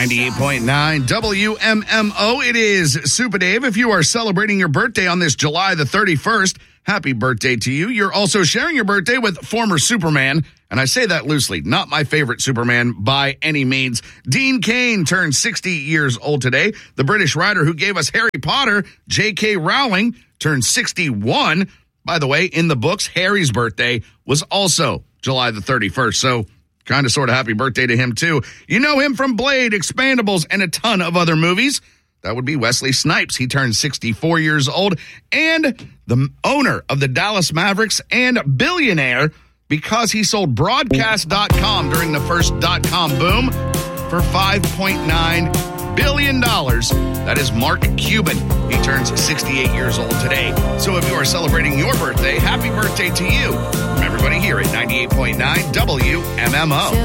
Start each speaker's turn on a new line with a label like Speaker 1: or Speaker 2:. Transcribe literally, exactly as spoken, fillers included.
Speaker 1: ninety-eight point nine W M M O. It is Super Dave. If you are celebrating your birthday on this July the thirty-first, happy birthday to you. You're also sharing your birthday with former Superman, and I say that loosely, not my favorite Superman by any means. Dean Cain turned sixty years old today. The British writer who gave us Harry Potter, J K Rowling, turned sixty-one. By the way, in the books, Harry's birthday was also July the thirty-first, so kind of sort of happy birthday to him, too. You know him from Blade, Expendables, and a ton of other movies. That would be Wesley Snipes. He turned sixty-four years old, and the owner of the Dallas Mavericks and billionaire because he sold broadcast dot com during the first dot-com boom for five point nine billion dollars. That is Mark Cuban. He turns sixty-eight years old today. So if you are celebrating your birthday, happy birthday to you. From everybody here at ninety-eight point nine W M M O.